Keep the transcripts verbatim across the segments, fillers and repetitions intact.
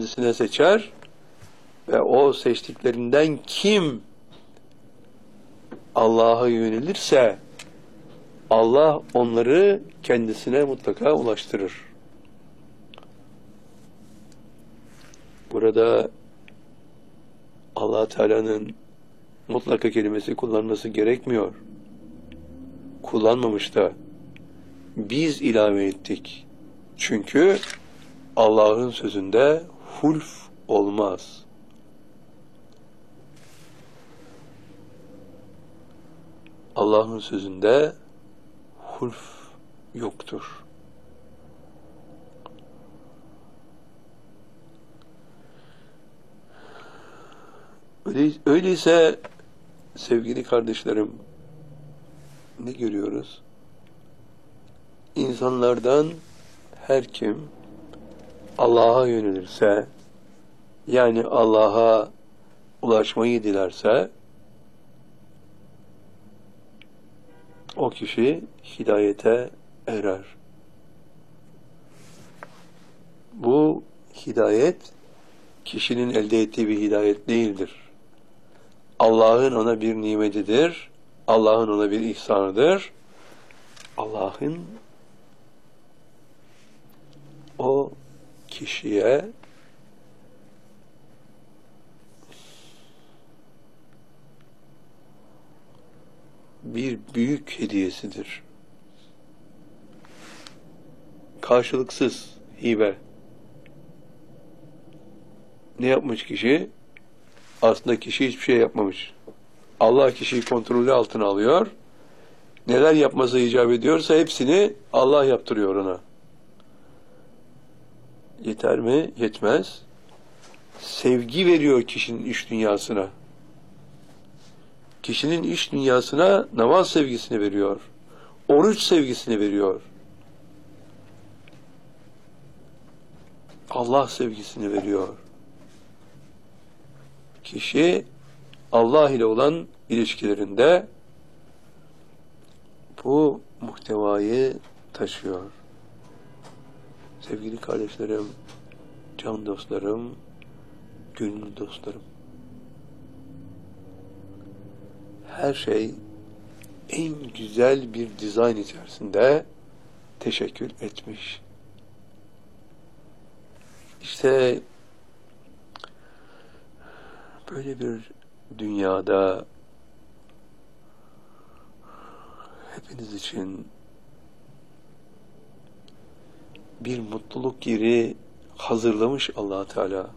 kendisine seçer ve o seçtiklerinden kim Allah'a yönelirse Allah onları kendisine mutlaka ulaştırır. Burada Allah Teala'nın mutlaka kelimesi kullanması gerekmiyor. Kullanmamış da biz ilave ettik. Çünkü Allah'ın sözünde hulf olmaz. Allah'ın sözünde hulf yoktur. Öyle, öyleyse sevgili kardeşlerim, ne görüyoruz? İnsanlardan her kim Allah'a yönelirse, yani Allah'a ulaşmayı dilerse, o kişi hidayete erer. Bu hidayet, kişinin elde ettiği bir hidayet değildir. Allah'ın ona bir nimetidir, Allah'ın ona bir ihsanıdır. Allah'ın o kişiye bir büyük hediyesidir. Karşılıksız hibe. Ne yapmış kişi? Aslında kişi hiçbir şey yapmamış. Allah kişiyi kontrolü altına alıyor. Neler yapması icap ediyorsa hepsini Allah yaptırıyor ona. Yeter mi? Yetmez. Sevgi veriyor kişinin iç dünyasına. Kişinin iç dünyasına namaz sevgisini veriyor. Oruç sevgisini veriyor. Allah sevgisini veriyor. Kişi Allah ile olan ilişkilerinde bu muhtevayı taşıyor. Sevgili kardeşlerim, can dostlarım, gönül dostlarım. Her şey en güzel bir dizayn içerisinde teşekkür etmiş. İşte böyle bir dünyada hepiniz için bir mutluluk yeri hazırlamış Allah Teala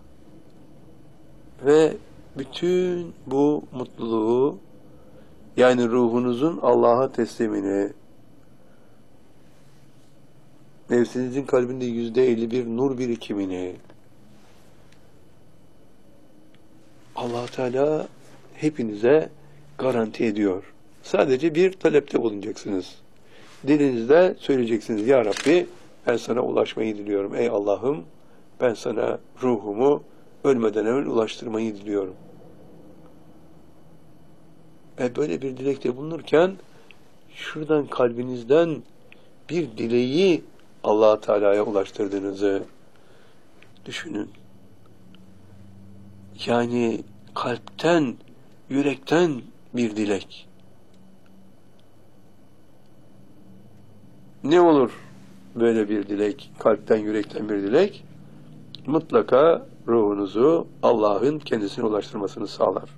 ve bütün bu mutluluğu, yani ruhunuzun Allah'a teslimini, nefsinizin kalbinde yüzde elli bir nur birikimini Allah Teala hepinize garanti ediyor. Sadece bir talepte bulunacaksınız. Dilinizde söyleyeceksiniz: Ya Rabbi, ben sana ulaşmayı diliyorum. Ey Allah'ım, ben sana ruhumu ölmeden evvel ulaştırmayı diliyorum. Ve böyle bir dilekte bulunurken şuradan kalbinizden bir dileği Allah Teala'ya ulaştırdığınızı düşünün. Yani kalpten, yürekten bir dilek. Ne olur böyle bir dilek, kalpten, yürekten bir dilek? Mutlaka ruhunuzu Allah'ın kendisine ulaştırmasını sağlar.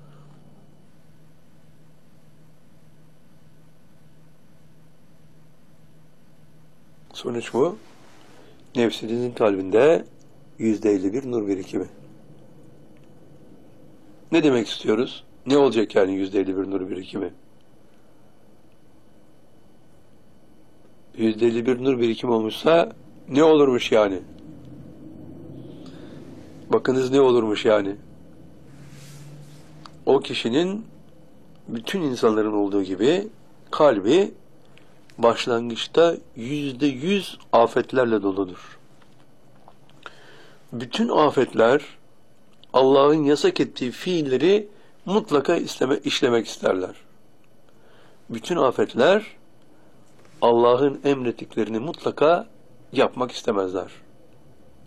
Sonuç bu. Nefsinizin kalbinde yüzde elli bir nur birikimi. Ne demek istiyoruz? Ne olacak yani yüzde elli bir nur birikimi? Yüzde elli bir nur birikim olmuşsa ne olurmuş yani? Bakınız ne olurmuş yani? O kişinin, bütün insanların olduğu gibi, kalbi başlangıçta yüzde yüz afetlerle doludur. Bütün afetler Allah'ın yasak ettiği fiilleri mutlaka isteme, işlemek isterler. Bütün afetler Allah'ın emrettiklerini mutlaka yapmak istemezler.